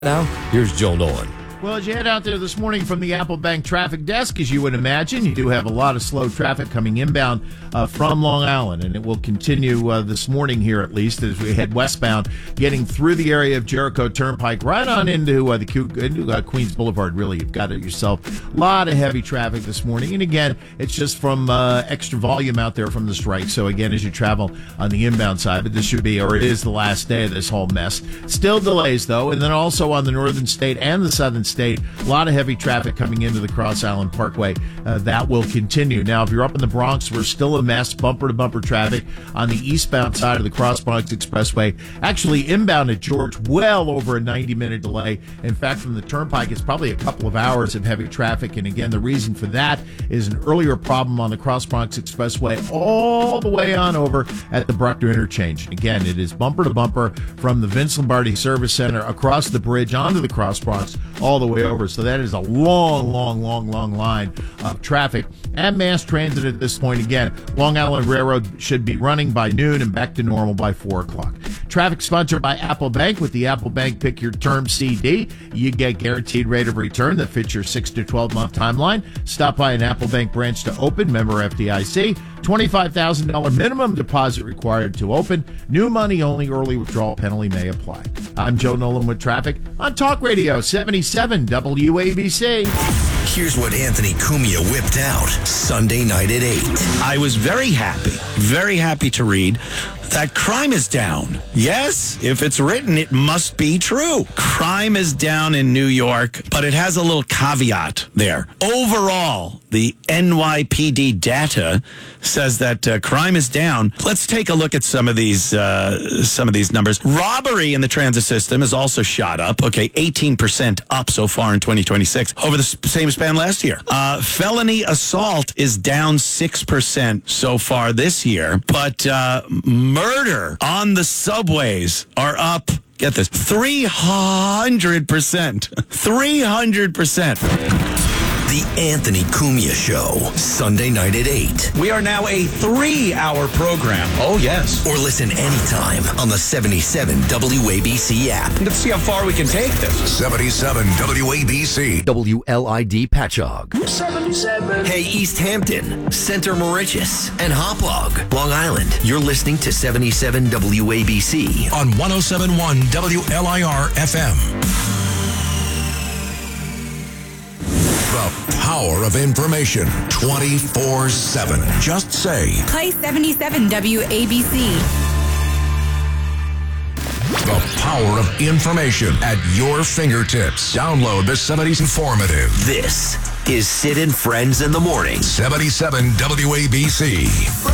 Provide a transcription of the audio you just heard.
Now, here's Joe Nolan. Well, as you head out there this morning from the Apple Bank traffic desk, as you would imagine, you do have a lot of slow traffic coming inbound from Long Island, and it will continue this morning here at least as we head westbound, getting through the area of Jericho Turnpike right on into Queens Boulevard. Really, you've got it yourself. A lot of heavy traffic this morning, and again, it's just from extra volume out there from the strike. So again, as you travel on the inbound side, but this should be, or it is the last day of this whole mess. Still delays, though, and then also on the northern state and the southern state, a lot of heavy traffic coming into the Cross Island Parkway. That will continue. Now, if you're up in the Bronx, we're still a mess, bumper-to-bumper traffic on the eastbound side of the Cross Bronx Expressway. Actually, inbound at George, well over a 90-minute delay. In fact, from the Turnpike, it's probably a couple of hours of heavy traffic. And again, the reason for that is an earlier problem on the Cross Bronx Expressway all the way on over at the Bruckner Interchange. Again, it is bumper-to-bumper from the Vince Lombardi Service Center across the bridge onto the Cross Bronx all the way over. So that is a long line of traffic. And mass transit at this point, again, Long Island Railroad should be running by noon and back to normal by 4 o'clock. Traffic sponsored by Apple Bank. With the Apple Bank Pick Your Term CD, you get guaranteed rate of return that fits your 6 to 12 month timeline. Stop by an Apple Bank branch to open. Member FDIC. $25,000 minimum deposit required to open. New money only. Early withdrawal penalty may apply. I'm Joe Nolan with traffic on Talk Radio 77 WABC. Here's what Anthony Cumia whipped out Sunday night at 8. I was very happy to read that crime is down. Yes, if it's written, it must be true. Crime is down in New York, but it has a little caveat there. Overall, the NYPD data says that crime is down. Let's take a look at some of these numbers. Robbery in the transit system has also shot up. Okay, 18% up so far in 2026 over the same span last year. Felony assault is down 6% so far this year, but murder on the subways are up, get this, 300%. 300%. The Anthony Cumia Show, Sunday night at 8. We are now a 3-hour program. Oh, yes. Or listen anytime on the 77 WABC app. Let's see how far we can take this. 77 WABC. WLID Patchogue. 77. Hey, East Hampton, Center Moriches, and Hauppauge, Long Island. You're listening to 77 WABC on 107.1 WLIR FM. The power of information 24/7. Just say, play 77 WABC. The power of information at your fingertips. Download the 70s Informative. This is Sid and Friends in the Morning. 77 WABC.